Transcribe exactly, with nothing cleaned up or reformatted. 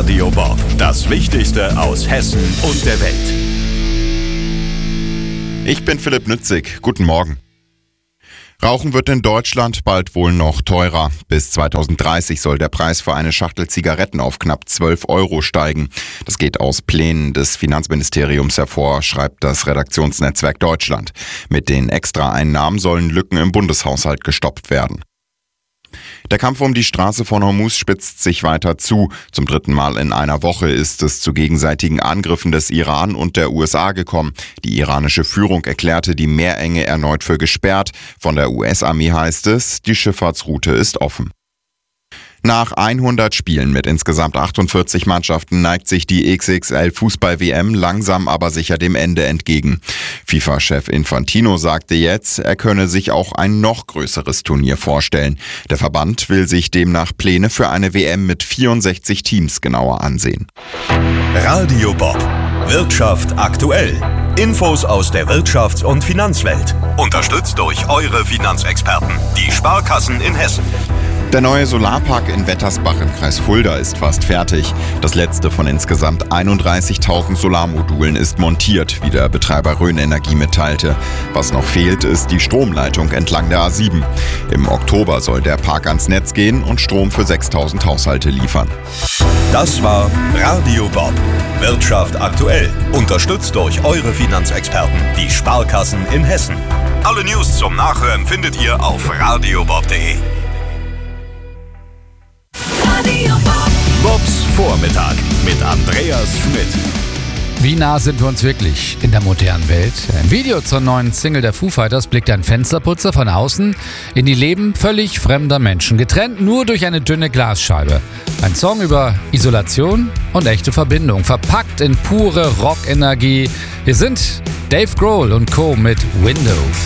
Radio Bob. Das Wichtigste aus Hessen und der Welt. Ich bin Philipp Nützig. Guten Morgen. Rauchen wird in Deutschland bald wohl noch teurer. Bis zweitausenddreißig soll der Preis für eine Schachtel Zigaretten auf knapp zwölf Euro steigen. Das geht aus Plänen des Finanzministeriums hervor, schreibt das Redaktionsnetzwerk Deutschland. Mit den Extraeinnahmen sollen Lücken im Bundeshaushalt gestoppt werden. Der Kampf um die Straße von Hormuz spitzt sich weiter zu. Zum dritten Mal in einer Woche ist es zu gegenseitigen Angriffen des Iran und der U S A gekommen. Die iranische Führung erklärte die Meerenge erneut für gesperrt. Von der U S-Armee heißt es, die Schifffahrtsroute ist offen. Nach hundert Spielen mit insgesamt achtundvierzig Mannschaften neigt sich die X X L-Fußball-W M langsam aber sicher dem Ende entgegen. FIFA-Chef Infantino sagte jetzt, er könne sich auch ein noch größeres Turnier vorstellen. Der Verband will sich demnach Pläne für eine W M mit vierundsechzig Teams genauer ansehen. Radio Bob. Wirtschaft aktuell. Infos aus der Wirtschafts- und Finanzwelt. Unterstützt durch eure Finanzexperten, die Sparkassen in Hessen. Der neue Solarpark in Wettersbach im Kreis Fulda ist fast fertig. Das letzte von insgesamt einunddreißigtausend Solarmodulen ist montiert, wie der Betreiber Rhön Energie mitteilte. Was noch fehlt, ist die Stromleitung entlang der A sieben. Im Oktober soll der Park ans Netz gehen und Strom für sechstausend Haushalte liefern. Das war Radio Bob. Wirtschaft aktuell. Unterstützt durch eure Finanzexperten, die Sparkassen in Hessen. Alle News zum Nachhören findet ihr auf radiobob punkt de. Bobs Vormittag mit Andreas Schmidt. Wie nah sind wir uns wirklich in der modernen Welt? Im Video zur neuen Single der Foo Fighters blickt ein Fensterputzer von außen in die Leben völlig fremder Menschen, getrennt nur durch eine dünne Glasscheibe. Ein Song über Isolation und echte Verbindung, verpackt in pure Rockenergie. Hier sind Dave Grohl und Co. mit Window.